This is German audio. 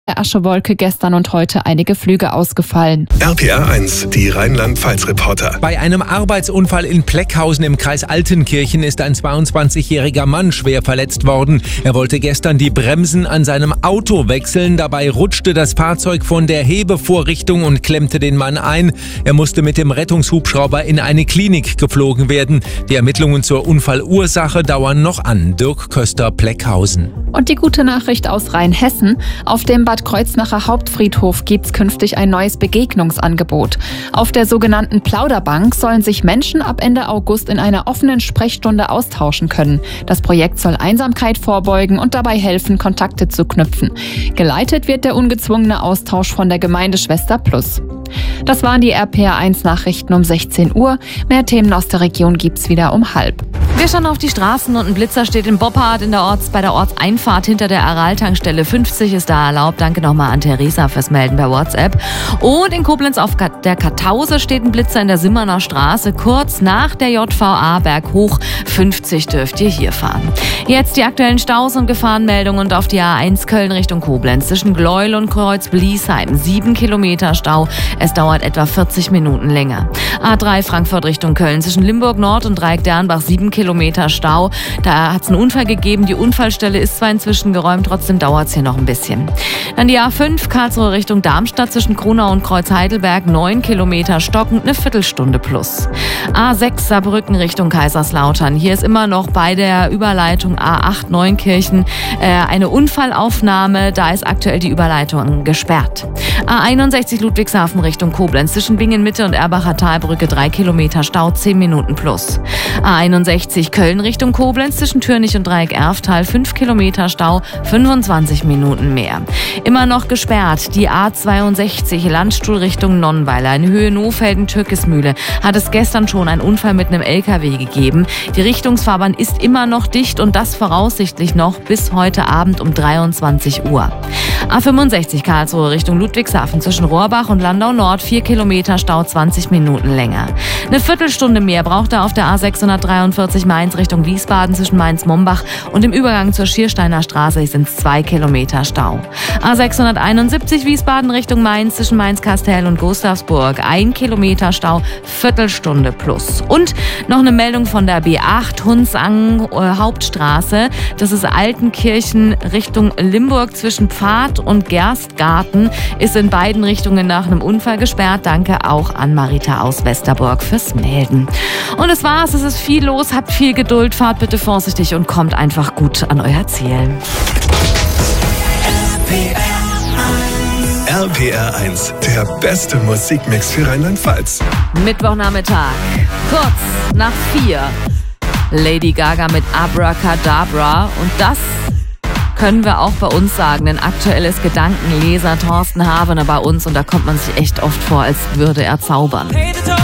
Aschewolke gestern und heute einige Flüge ausgefallen. RPR 1, die Rheinland-Pfalz-Reporter. Bei einem Arbeitsunfall in Pleckhausen im Kreis Altenkirchen ist ein 22-jähriger Mann schwer verletzt worden. Er wollte gestern die Bremsen an seinem Auto wechseln. Dabei rutschte das Fahrzeug von der Hebevorrichtung und klemmte den Mann ein. Er musste mit dem Rettungshubschrauber in eine Klinik geflogen werden. Die Ermittlungen zur Unfallursache dauern noch an. Dirk Köster, Pleckhausen. Und die gute Nachricht aus Rheinhessen: Auf dem Bad Kreuznacher Hauptfriedhof gibt's künftig ein neues Begegnungsangebot. Auf der sogenannten Plauderbank sollen sich Menschen ab Ende August in einer offenen Sprechstunde austauschen können. Das Projekt soll Einsamkeit vorbeugen und dabei helfen, Kontakte zu knüpfen. Geleitet wird der ungezwungene Austausch von der Gemeindeschwester Plus. Das waren die RPR 1 Nachrichten um 16 Uhr. Mehr Themen aus der Region gibt's wieder um 12:30. Wir schauen auf die Straßen und ein Blitzer steht in Boppard bei der Ortseinfahrt hinter der Aral-Tankstelle. 50 ist da erlaubt. Danke nochmal an Theresa fürs Melden per WhatsApp. Und in Koblenz auf der Kartause steht ein Blitzer in der Simmerner Straße, kurz nach der JVA Berghoch. 50 dürft ihr hier fahren. Jetzt die aktuellen Staus und Gefahrenmeldungen und auf die A1 Köln Richtung Koblenz zwischen Gleuel und Kreuz-Bliesheim. 7 Kilometer Stau. Es dauert etwa 40 Minuten länger. A3 Frankfurt Richtung Köln zwischen Limburg Nord und Dreieck-Dernbach 7 Kilometer Stau. Da hat es einen Unfall gegeben. Die Unfallstelle ist zwar inzwischen geräumt, trotzdem dauert es hier noch ein bisschen. Dann die A5 Karlsruhe Richtung Darmstadt zwischen Kronau und Kreuz-Heidelberg 9 Kilometer stockend, eine Viertelstunde plus. A6 Saarbrücken Richtung Kaiserslautern. Hier ist immer noch bei der Überleitung A8 Neunkirchen eine Unfallaufnahme. Da ist aktuell die Überleitung gesperrt. A61 Ludwigshafen Richtung Koblenz zwischen Bingen Mitte und Erbacher Talbrücke 3 Kilometer Stau, 10 Minuten plus. A61 Köln Richtung Koblenz zwischen Türnich und Dreieck-Erftal 5 Kilometer Stau, 25 Minuten mehr. Immer noch gesperrt die A62 Landstuhl Richtung Nonnweiler in Höhe Nohfelden-Türkismühle hat es gestern schon einen Unfall mit einem LKW gegeben. Die Richtungsfahrbahn ist immer noch dicht und das voraussichtlich noch bis heute Abend um 23 Uhr. A65 Karlsruhe Richtung Ludwigshafen zwischen Rohrbach und Landau Nord 4 Kilometer Stau, 20 Minuten länger. Eine Viertelstunde mehr braucht er auf der A643 Mainz Richtung Wiesbaden zwischen Mainz-Mombach und im Übergang zur Schiersteiner Straße sind es 2 Kilometer Stau. A671 Wiesbaden Richtung Mainz zwischen Mainz-Kastel und Gustavsburg 1 Kilometer Stau, Viertelstunde plus. Und noch eine Meldung von der B8 Hunsang Hauptstraße. Das ist Altenkirchen Richtung Limburg zwischen Pfad und Gerstgarten. Ist in beiden Richtungen nach einem Unfall gesperrt. Danke auch an Marita aus Westerburg fürs Melden. Und das war's. Es ist viel los. Habt viel Geduld. Fahrt bitte vorsichtig und kommt einfach gut an euer Ziel. RPR 1, der beste Musikmix für Rheinland-Pfalz. Mittwochnachmittag, kurz nach 4. Lady Gaga mit Abracadabra. Und das können wir auch bei uns sagen, denn aktuell ist Gedankenleser Thorsten Havener bei uns und da kommt man sich echt oft vor, als würde er zaubern.